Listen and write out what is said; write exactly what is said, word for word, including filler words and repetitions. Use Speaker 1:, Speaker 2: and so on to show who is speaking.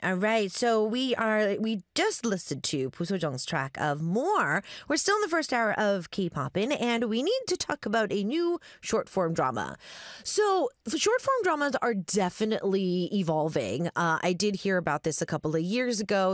Speaker 1: All right, so we are we just listened to Pu Sojong's track of More. We're still in the first hour of K-Poppin', and we need to talk about a new short form drama. So the short form dramas are definitely evolving. Uh, I did hear about this a couple of years ago.